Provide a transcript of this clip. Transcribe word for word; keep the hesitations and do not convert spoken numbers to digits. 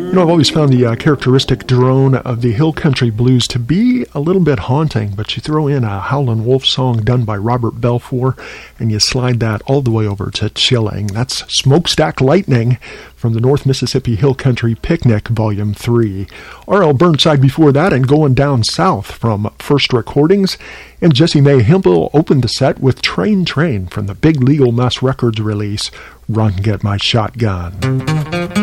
You know, I've always found the uh, characteristic drone of the Hill Country Blues to be a little bit haunting, but you throw in a Howlin' Wolf song done by Robert Belfour, and you slide that all the way over to chilling. That's Smokestack Lightning from the North Mississippi Hill Country Picnic, Volume three. R L Burnside before that, and Going Down South from First Recordings. And Jessie Mae Hemphill opened the set with Train Train from the Big Legal Mess Records release, Run Get My Shotgun.